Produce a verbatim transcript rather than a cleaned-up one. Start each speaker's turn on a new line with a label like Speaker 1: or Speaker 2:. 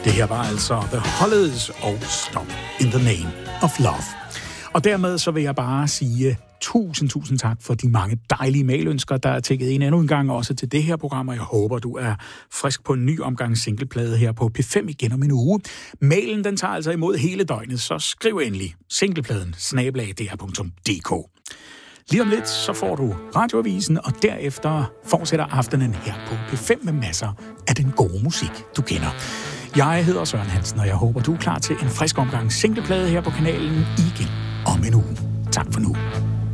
Speaker 1: Det her var altså The Hollies og Stop in the Name of Love. Og dermed så vil jeg bare sige tusind, tusind tak for de mange dejlige mailønsker, der er tækket ind endnu en gang også til det her program, og jeg håber, du er frisk på en ny omgang singleplade her på P fem igen om en uge. Mailen, den tager altså imod hele døgnet, så skriv endelig singlepladen snabel-a d r punktum d k. Lige om lidt, så får du radioavisen, og derefter fortsætter aftenen her på P fem med masser af den gode musik, du kender. Jeg hedder Søren Hansen, og jeg håber, du er klar til en frisk omgang singleplade her på kanalen igen om en uge. Tak for nu.